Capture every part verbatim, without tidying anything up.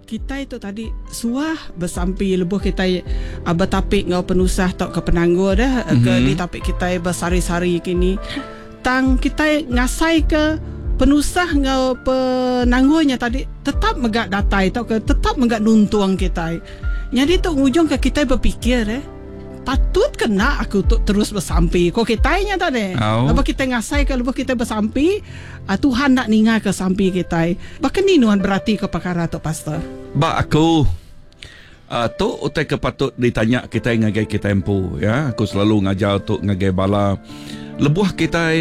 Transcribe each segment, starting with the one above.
kita itu tadi suah bersampi lebuh kita uh, bertapik ngau penusah tok ke penanggur dah mm-hmm. ke di tapik kita bersari-sari kini tang kita ngasai ke penusah ngau penanggurnya tadi tetap megak datai tok ke tetap megak nuntuang kita. Jadi tu ujung ke kita berfikir eh patut kena aku tu terus bersampi. Kau kitanya tadi. Oh. Lepas kita ngasai ke lepas kita bersampi, uh, Tuhan nak ningai ke sampi kita. Bahkan ni nuan berarti ke perkara tu pastor. Ba aku uh, tu utai ke patut ditanya kita ngagai kita empu ya. Aku selalu ngajar tu ngagai bala. Lebuh kita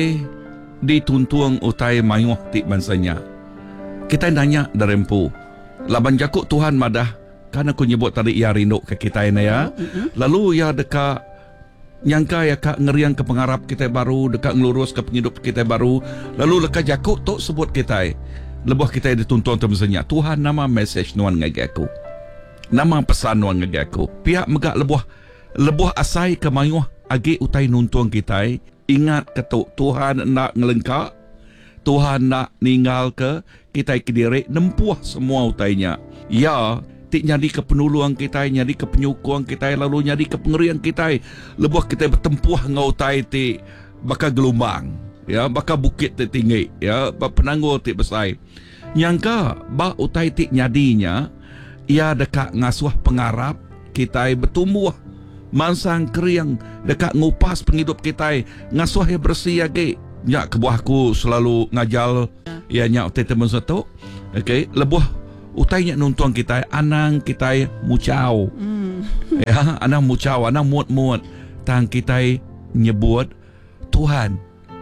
dituntuang utai mayuh ti bansanya. Kita nanya dari empu. Laban jakuk Tuhan madah kan aku nyebut tadi ia rindu ke kita ini ya. Mm-hmm. Lalu ia dekat nyangka ya kak ngeriang ke pengarap kita baru, dekat ngelurus ke penghidup kita baru. Lalu lekat jakuk tu sebut kita. Lebuh kita dituntun tu misalnya. Tuhan nama message nuan ngagi aku. Nama pesan nuan ngagi aku. Pihak megak lebuh lebuh asai ke mayuh agi utai nuntuang kita. Ingat ketuk Tuhan nak ngelengkak. Tuhan nak ninggal ke kita kediri nempuh semua utainya. Ya, tik nyadi ke penuluang kita, nyadi ke penyukuang kita, lalu nyadi ke pengerian kita. Lebuh kita bertempuh ngau tai ti bakal gelombang, ya, bakal bukit ti tinggi, ya, penanggur ti besar. Nyangka ba utai ti nyadinya, ia dekat ngasuh pengarap kita bertumbuh. Mansang keriang dekat ngupas penghidup kita, ngasuh yang bersih lagi. Ya, kebuahku selalu ngajal, ya, nyak utai teman satu. Okey, lebuh utainya nuntuang kita, anang kita mucau. Mm. Ya, anang mucau, anang muat-muat. Tang kita nyebut Tuhan.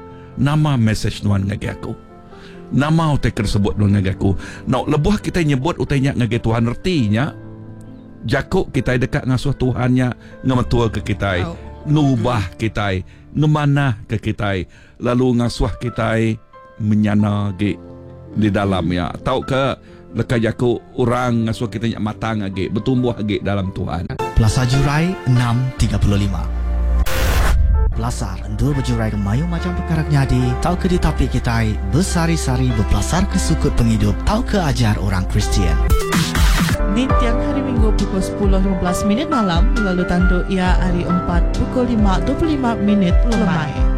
Nama message nuan ngagi aku. Nama utai tersebut nuan ngagi aku. Nak lebuh kita nyebut utainya ngagi Tuhan artinya jakuk kita dekat ngasuh Tuhannya ngematua ke kita. Oh. Ngubah kita, ngemanah ke kita. Lalu ngasuh kita menyana ge di dalamnya. Tahu ke lekat jaku orang ngasuh kita nyak matang lagi, bertumbuh lagi dalam Tuhan. Plaza Jurai enam tiga puluh lima. Pelasar endur berjurai ke mayu macam perkara nyadi. Tahu ke di tapi kita bersari-sari berpelasar ke sukut penghidup. Tahu ke ajar orang Kristian. Di tiang hari Minggu pukul sepuluh lima belas minit malam, lalu tandu ia hari empat pukul lima dua puluh lima minit lemai.